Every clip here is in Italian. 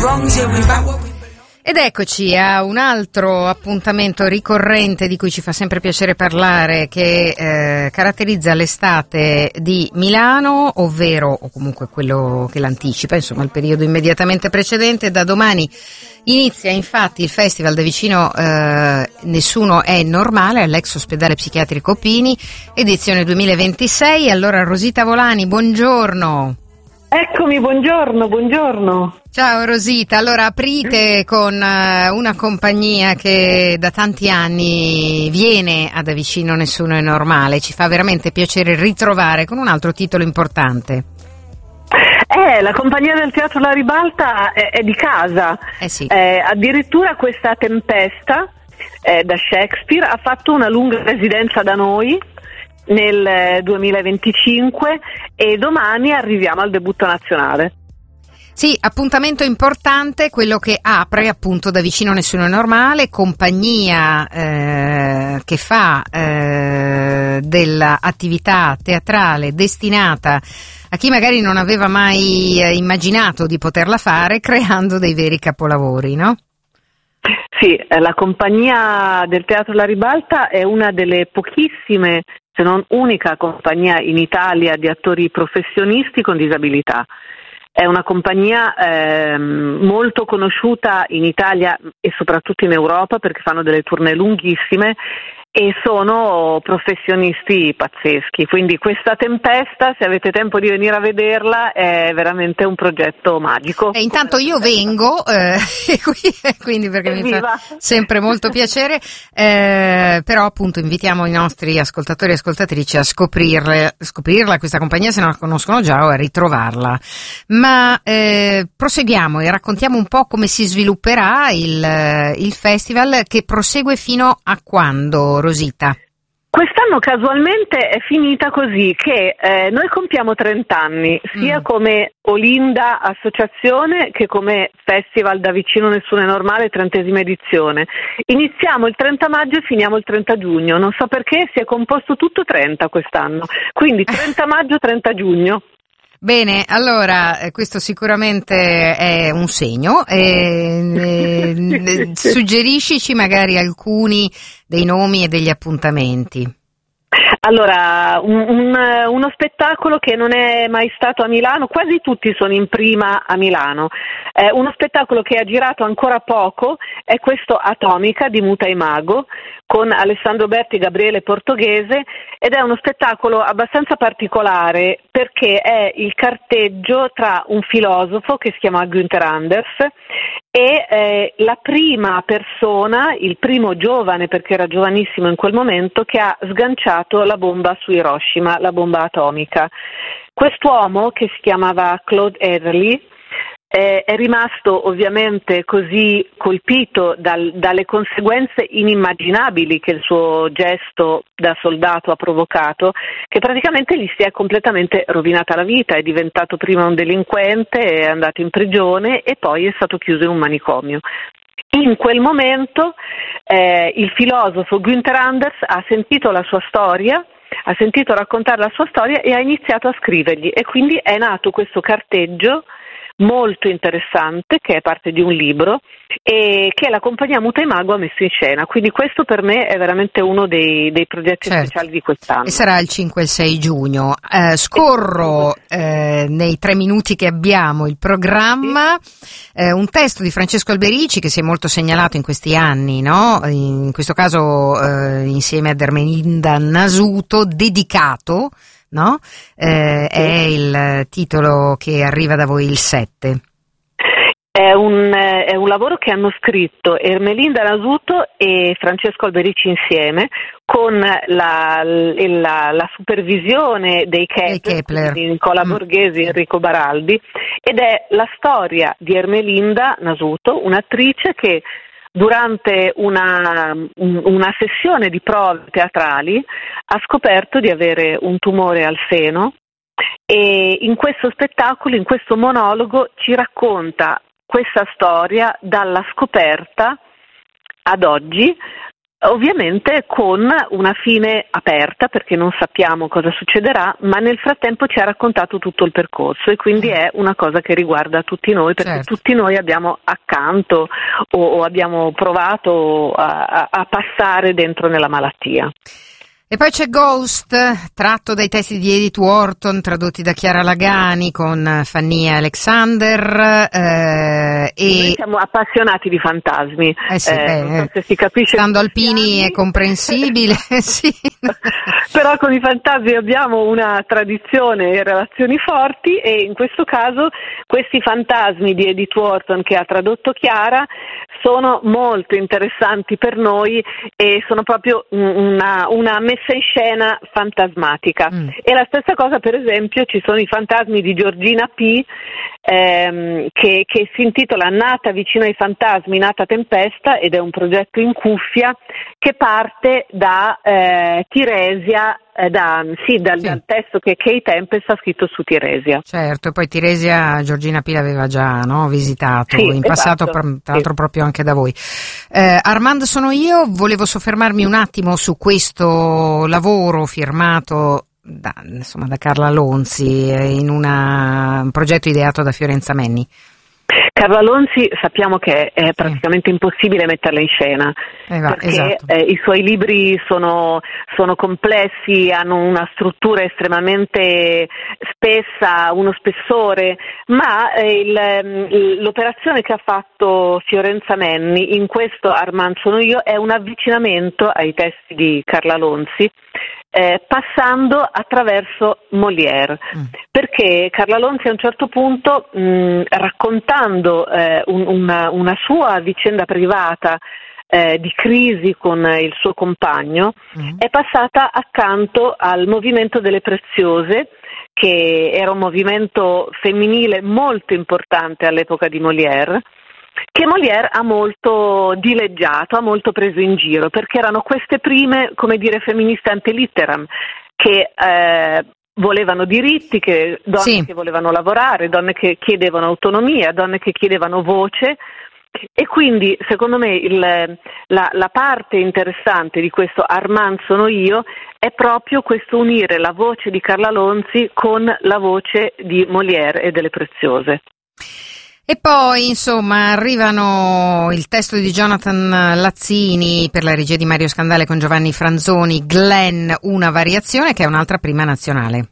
Ed eccoci a un altro appuntamento ricorrente di cui ci fa sempre piacere parlare, che caratterizza l'estate di Milano, ovvero, o comunque quello che l'anticipa, insomma il periodo immediatamente precedente. Da domani inizia infatti il festival Da vicino Nessuno è normale all'ex ospedale psichiatrico Pini, edizione 2026. Allora Rosita Volani, buongiorno. Eccomi, buongiorno. Ciao Rosita, allora aprite con una compagnia che da tanti anni viene a Da vicino Nessuno è normale, ci fa veramente piacere ritrovare con un altro titolo importante. La compagnia del Teatro La Ribalta è di casa, Sì. Addirittura questa Tempesta da Shakespeare ha fatto una lunga residenza da noi nel 2025 e domani arriviamo al debutto nazionale. Sì, appuntamento importante, quello che apre appunto Da vicino Nessuno è normale, compagnia che fa dell'attività teatrale destinata a chi magari non aveva mai immaginato di poterla fare, creando dei veri capolavori, no? Sì, la compagnia del Teatro La Ribalta è una delle pochissime, se non unica compagnia in Italia di attori professionisti con disabilità. È una compagnia molto conosciuta in Italia e soprattutto in Europa perché fanno delle tournée lunghissime e sono professionisti pazzeschi. Quindi questa Tempesta, se avete tempo di venire a vederla, è veramente un progetto magico. E intanto io vengo, quindi perché mi fa sempre molto piacere, però appunto invitiamo i nostri ascoltatori e ascoltatrici a scoprirla questa compagnia se non la conoscono già o a ritrovarla. Ma proseguiamo e raccontiamo un po' come si svilupperà il festival, che prosegue fino a quando, Rosita? Quest'anno casualmente è finita così che noi compiamo 30 anni, sia come Olinda Associazione che come Festival Da vicino Nessuno è normale, 30ª edizione. Iniziamo il 30 maggio e finiamo il 30 giugno, non so perché si è composto tutto 30 quest'anno, quindi 30 maggio, 30 giugno. Bene, allora questo sicuramente è un segno, suggeriscici magari alcuni dei nomi e degli appuntamenti. Allora, uno spettacolo che non è mai stato a Milano, quasi tutti sono in prima a Milano, uno spettacolo che ha girato ancora poco è questo Atomica di Muta Imago con Alessandro Berti e Gabriele Portoghese, ed è uno spettacolo abbastanza particolare perché è il carteggio tra un filosofo che si chiama Günther Anders e la prima persona, il primo giovane, perché era giovanissimo in quel momento, che ha sganciato la bomba su Hiroshima, la bomba atomica. Quest'uomo, che si chiamava Claude Ederle, è rimasto ovviamente così colpito dalle conseguenze inimmaginabili che il suo gesto da soldato ha provocato, che praticamente gli si è completamente rovinata la vita. È diventato prima un delinquente, è andato in prigione e poi è stato chiuso in un manicomio. In quel momento il filosofo Günther Anders ha sentito la sua storia, ha sentito raccontare la sua storia e ha iniziato a scrivergli, e quindi è nato questo carteggio molto interessante che è parte di un libro e che la compagnia Muta Imago ha messo in scena. Quindi questo per me è veramente uno dei progetti speciali di quest'anno. E sarà il 5 e il 6 giugno. Scorro nei 3 minuti che abbiamo il programma, un testo di Francesco Alberici che si è molto segnalato in questi anni, no? In questo caso insieme ad Ermelinda Nasuto, dedicato, no? È il titolo che arriva da voi il 7. È un lavoro che hanno scritto Ermelinda Nasuto e Francesco Alberici insieme, con la supervisione dei Kepler, di Nicola Borghesi e Enrico Baraldi, ed è la storia di Ermelinda Nasuto, un'attrice che durante una sessione di prove teatrali ha scoperto di avere un tumore al seno, e in questo spettacolo, in questo monologo, ci racconta questa storia dalla scoperta ad oggi, Ovviamente con una fine aperta, perché non sappiamo cosa succederà, ma nel frattempo ci ha raccontato tutto il percorso e quindi è una cosa che riguarda tutti noi, perché certo. tutti noi abbiamo accanto o abbiamo provato a passare dentro nella malattia. E poi c'è Ghost, tratto dai testi di Edith Wharton, tradotti da Chiara Lagani con Fanny e Alexander. Noi siamo appassionati di fantasmi. Sì, non so se si capisce. Stando alpini è comprensibile, sì. Però con i fantasmi abbiamo una tradizione e relazioni forti, e in questo caso questi fantasmi di Edith Wharton che ha tradotto Chiara sono molto interessanti per noi e sono proprio una messa in scena fantasmatica. E la stessa cosa, per esempio, ci sono i fantasmi di Giorgina P, che si intitola Nata vicino ai fantasmi, nata tempesta, ed è un progetto in cuffia che parte da Tiresia, dal testo che Kay Tempest ha scritto su Tiresia. Certo, e poi Tiresia Giorgina P l'aveva già visitato in passato, tra l'altro proprio anche da voi. Armand sono io, volevo soffermarmi un attimo su questo lavoro firmato da Carla Lonzi in un progetto ideato da Fiorenza Menni. Carla Lonzi sappiamo che è praticamente impossibile metterla in scena, perché esatto. I suoi libri sono complessi, hanno una struttura estremamente spessa, uno spessore, ma l'operazione che ha fatto Fiorenza Menni in questo Armand sono io è un avvicinamento ai testi di Carla Lonzi, passando attraverso Molière, perché Carla Lonzi a un certo punto, raccontando una sua vicenda privata di crisi con il suo compagno, è passata accanto al movimento delle preziose, che era un movimento femminile molto importante all'epoca di Molière, che Molière ha molto dileggiato, ha molto preso in giro, perché erano queste prime, femministe ante litteram, che volevano diritti, donne che volevano lavorare, donne che chiedevano autonomia, donne che chiedevano voce, e quindi secondo me la parte interessante di questo Armand sono io è proprio questo unire la voce di Carla Lonzi con la voce di Molière e delle preziose. E poi, arrivano il testo di Jonathan Lazzini per la regia di Mario Scandale con Giovanni Franzoni, Glenn, una variazione, che è un'altra prima nazionale.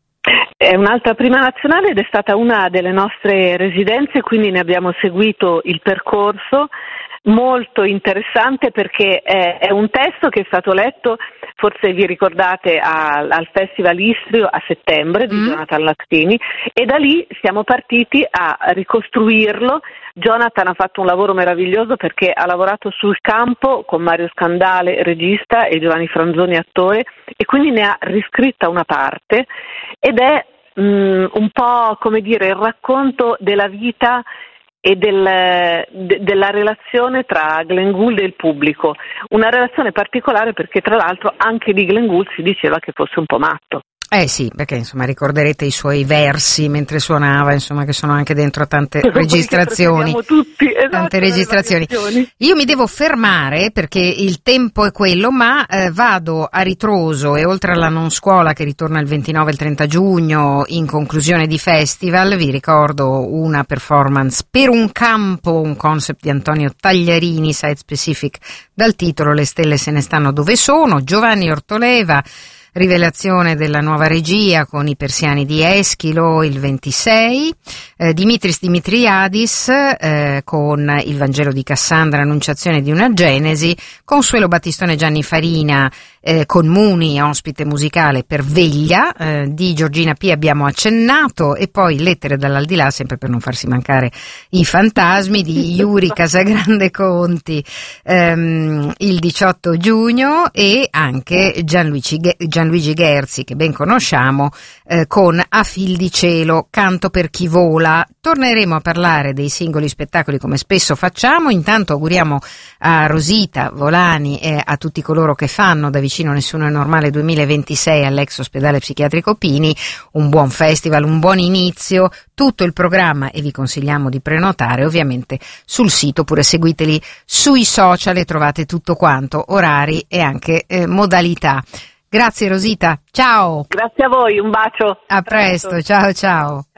È un'altra prima nazionale ed è stata una delle nostre residenze, quindi ne abbiamo seguito il percorso. Molto interessante, perché è un testo che è stato letto, forse vi ricordate, al Festival Istrio a settembre di Jonathan Lazzini, e da lì siamo partiti a ricostruirlo. Jonathan ha fatto un lavoro meraviglioso, perché ha lavorato sul campo con Mario Scandale, regista, e Giovanni Franzoni, attore, e quindi ne ha riscritta una parte, ed è un po' il racconto della vita e della relazione tra Glenn Gould e il pubblico, una relazione particolare, perché tra l'altro anche di Glenn Gould si diceva che fosse un po' matto. Sì, perché ricorderete i suoi versi mentre suonava, che sono anche dentro tante registrazioni. Tutti, esatto, tante registrazioni. Io mi devo fermare perché il tempo è quello, ma vado a ritroso, e oltre alla non scuola che ritorna il 29 e il 30 giugno in conclusione di festival, vi ricordo una performance per un campo, un concept di Antonio Tagliarini, site specific, dal titolo Le stelle se ne stanno dove sono, Giovanni Ortoleva. Rivelazione della nuova regia con I persiani di Eschilo il 26, Dimitris Dimitriadis con Il Vangelo di Cassandra, Annunciazione di una Genesi, Consuelo Battistone e Gianni Farina con Muni, ospite musicale per Veglia, di Giorgina P abbiamo accennato, e poi Lettere dall'aldilà, sempre per non farsi mancare i fantasmi, di Yuri Casagrande Conti il 18 giugno, e anche Gianluigi Gianluigi Gherzi, che ben conosciamo, con A fil di cielo, Canto per chi vola. Torneremo a parlare dei singoli spettacoli come spesso facciamo. Intanto auguriamo a Rosita Volani e a tutti coloro che fanno Da vicino Nessuno è normale 2026 all'ex ospedale psichiatrico Pini un buon festival, un buon inizio, tutto il programma, e vi consigliamo di prenotare ovviamente sul sito, oppure seguiteli sui social e trovate tutto quanto, orari e anche modalità. Grazie Rosita, ciao! Grazie a voi, un bacio. A presto, ciao ciao!